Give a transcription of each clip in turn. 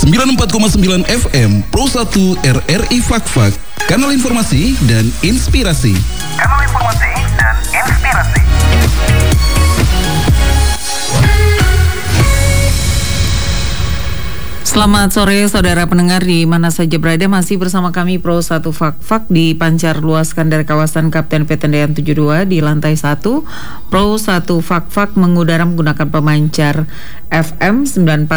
94,9 FM Pro 1 RRI Fakfak, kanal informasi dan inspirasi. Kanal informasi dan inspirasi. Selamat sore saudara pendengar di mana saja berada, masih bersama kami Pro 1 Fakfak dipancar luaskan dari kawasan Kapten Petendean 72 di lantai 1. Pro 1 Fakfak mengudara menggunakan pemancar FM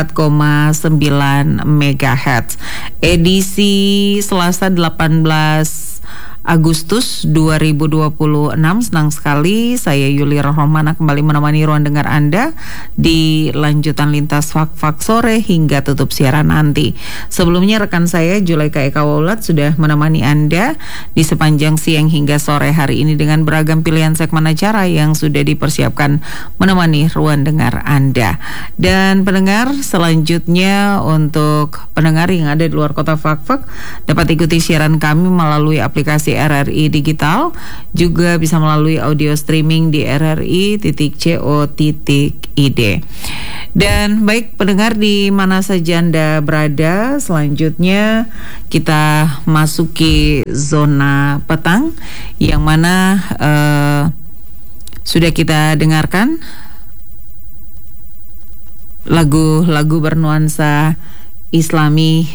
94,9 MHz. Edisi Selasa 18 Agustus 2026. Senang sekali saya Yuli Rohmana kembali menemani ruang dengar Anda di lanjutan lintas Fakfak sore hingga tutup siaran nanti. Sebelumnya rekan saya Julaika Eka Waulat sudah menemani Anda di sepanjang siang hingga sore hari ini dengan beragam pilihan segmen acara yang sudah dipersiapkan menemani ruang dengar Anda. Dan pendengar, selanjutnya untuk pendengar yang ada di luar kota Fakfak dapat ikuti siaran kami melalui aplikasi RRI Digital, juga bisa melalui audio streaming di rri.co.id. Dan baik pendengar di mana saja Anda berada, selanjutnya kita masuki zona petang yang mana sudah kita dengarkan lagu-lagu bernuansa Islami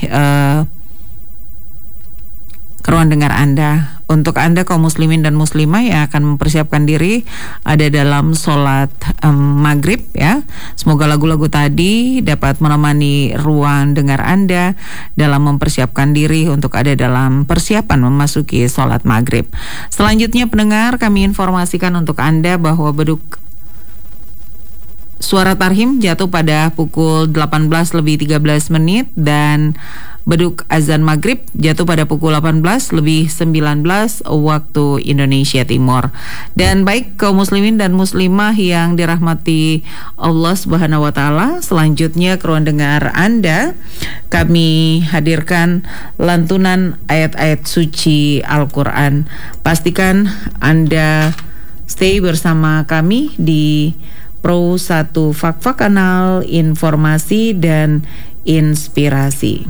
ke ruang dengar Anda. Untuk Anda kaum muslimin dan muslimah yang akan mempersiapkan diri ada dalam sholat maghrib ya, semoga lagu-lagu tadi dapat menemani ruang dengar Anda dalam mempersiapkan diri untuk ada dalam persiapan memasuki sholat maghrib. Selanjutnya pendengar, kami informasikan untuk Anda bahwa beduk suara tarhim jatuh pada pukul 18:13 dan beduk azan maghrib jatuh pada pukul 18:19 waktu Indonesia Timur. Dan baik kaum muslimin dan muslimah yang dirahmati Allah Subhanahu wa taala, selanjutnya ke ruang dengar Anda kami hadirkan lantunan ayat-ayat suci Al-Qur'an. Pastikan Anda stay bersama kami di Pro 1 Fakfak, kanal informasi dan inspirasi.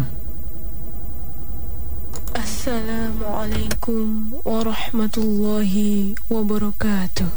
Assalamualaikum warahmatullahi wabarakatuh.